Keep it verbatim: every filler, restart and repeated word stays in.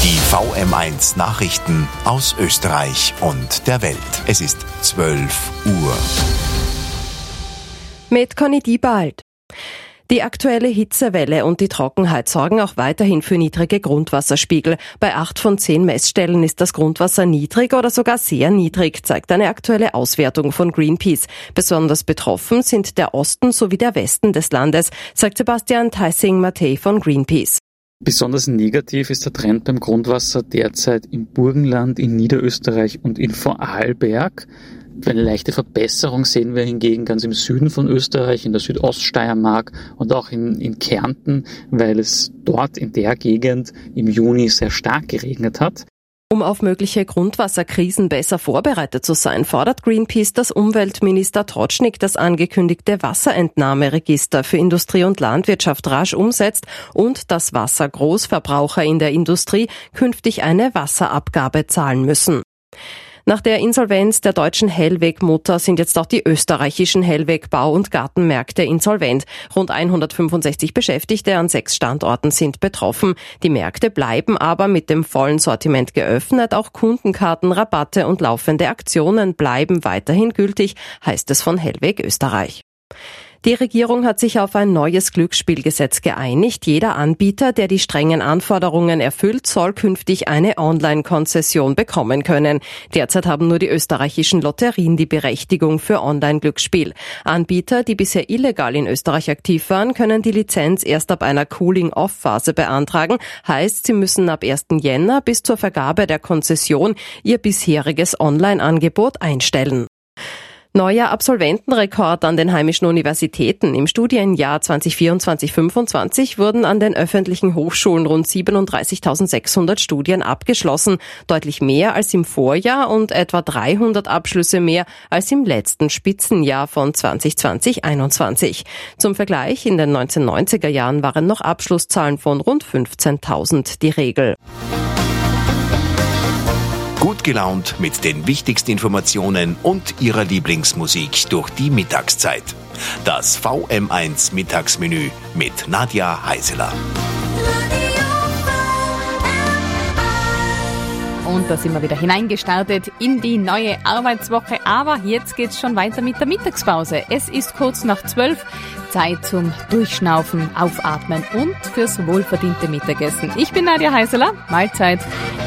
Die V M eins Nachrichten aus Österreich und der Welt. Es ist zwölf Uhr. Mit Conny Diebald. Die aktuelle Hitzewelle und die Trockenheit sorgen auch weiterhin für niedrige Grundwasserspiegel. Bei acht von zehn Messstellen ist das Grundwasser niedrig oder sogar sehr niedrig, zeigt eine aktuelle Auswertung von Greenpeace. Besonders betroffen sind der Osten sowie der Westen des Landes, sagt Sebastian Theissing-Matthey von Greenpeace. Besonders negativ ist der Trend beim Grundwasser derzeit im Burgenland, in Niederösterreich und in Vorarlberg. Eine leichte Verbesserung sehen wir hingegen ganz im Süden von Österreich, in der Südoststeiermark und auch in, in Kärnten, weil es dort in der Gegend im Juni sehr stark geregnet hat. Um auf mögliche Grundwasserkrisen besser vorbereitet zu sein, fordert Greenpeace, dass Umweltminister Totschnig das angekündigte Wasserentnahmeregister für Industrie und Landwirtschaft rasch umsetzt und dass Wassergroßverbraucher in der Industrie künftig eine Wasserabgabe zahlen müssen. Nach der Insolvenz der deutschen Hellweg-Mutter sind jetzt auch die österreichischen Hellweg-Bau- und Gartenmärkte insolvent. Rund hundertfünfundsechzig Beschäftigte an sechs Standorten sind betroffen. Die Märkte bleiben aber mit dem vollen Sortiment geöffnet. Auch Kundenkarten, Rabatte und laufende Aktionen bleiben weiterhin gültig, heißt es von Hellweg Österreich. Die Regierung hat sich auf ein neues Glücksspielgesetz geeinigt. Jeder Anbieter, der die strengen Anforderungen erfüllt, soll künftig eine Online-Konzession bekommen können. Derzeit haben nur die österreichischen Lotterien die Berechtigung für Online-Glücksspiel. Anbieter, die bisher illegal in Österreich aktiv waren, können die Lizenz erst ab einer Cooling-Off-Phase beantragen. Heißt, sie müssen ab ersten Jänner bis zur Vergabe der Konzession ihr bisheriges Online-Angebot einstellen. Neuer Absolventenrekord an den heimischen Universitäten. Im Studienjahr zwanzig vierundzwanzig fünfundzwanzig wurden an den öffentlichen Hochschulen rund siebenunddreißigtausendsechshundert Studien abgeschlossen, deutlich mehr als im Vorjahr und etwa dreihundert Abschlüsse mehr als im letzten Spitzenjahr von zwanzig zwanzig einundzwanzig. Zum Vergleich, in den neunzehnhundertneunziger Jahren waren noch Abschlusszahlen von rund fünfzehntausend die Regel. Gut gelaunt mit den wichtigsten Informationen und Ihrer Lieblingsmusik durch die Mittagszeit. Das V M eins Mittagsmenü mit Nadja Heiseler. Und da sind wir wieder hineingestartet in die neue Arbeitswoche. Aber jetzt geht's schon weiter mit der Mittagspause. Es ist kurz nach zwölf. Zeit zum Durchschnaufen, Aufatmen und fürs wohlverdiente Mittagessen. Ich bin Nadja Heiseler. Mahlzeit.